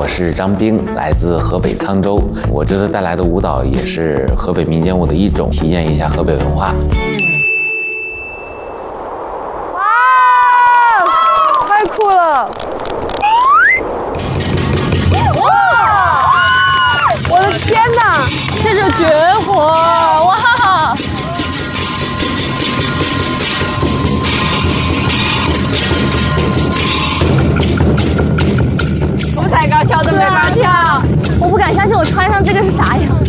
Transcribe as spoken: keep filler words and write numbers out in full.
我是张冰，来自河北沧州。我这次带来的舞蹈也是河北民间舞的一种，体验一下河北文化。 哇，太酷了！哇，我的天哪，这是绝活！哇！不踩高跷都没法跳，我不敢相信我穿上这个是啥样。